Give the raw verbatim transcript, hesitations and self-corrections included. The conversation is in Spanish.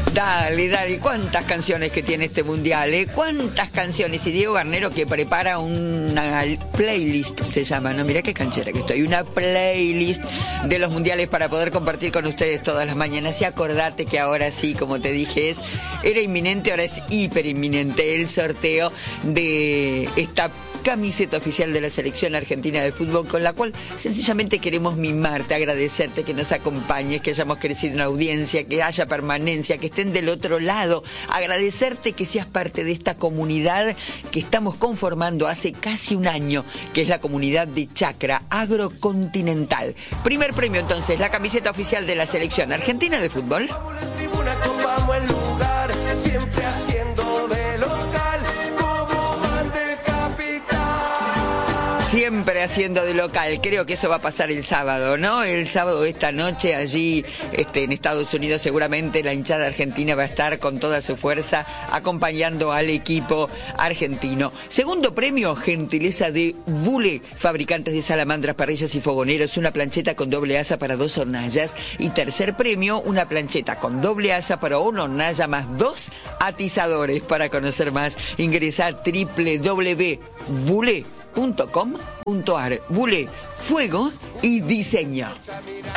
Dale, dale, cuántas canciones que tiene este mundial, ¿eh? Cuántas canciones. Y Diego Garnero que prepara una playlist, se llama, ¿no? Mirá qué canchera que estoy. Una playlist de los mundiales para poder compartir con ustedes todas las mañanas. Y acordate que ahora sí, como te dije, es era inminente, ahora es hiper inminente el sorteo de esta camiseta oficial de la selección argentina de fútbol, con la cual sencillamente queremos mimarte, agradecerte que nos acompañes, que hayamos crecido en audiencia, que haya permanencia, que estén del otro lado, agradecerte que seas parte de esta comunidad que estamos conformando hace casi un año, que es la comunidad de Chacra Agrocontinental. Primer premio entonces, la camiseta oficial de la selección argentina de fútbol. Vamos a la tribuna, copamos el lugar, siempre haciendo de local. Siempre haciendo de local. Creo que eso va a pasar el sábado, ¿no? El sábado de esta noche allí este, en Estados Unidos seguramente la hinchada argentina va a estar con toda su fuerza acompañando al equipo argentino. Segundo premio, gentileza de Bule, fabricantes de salamandras, parrillas y fogoneros, una plancheta con doble asa para dos hornallas. Y tercer premio, una plancheta con doble asa para una hornalla más dos atizadores. Para conocer más, ingresa a doble u doble u doble u punto bule punto com punto ar. Bule, fuego y diseño.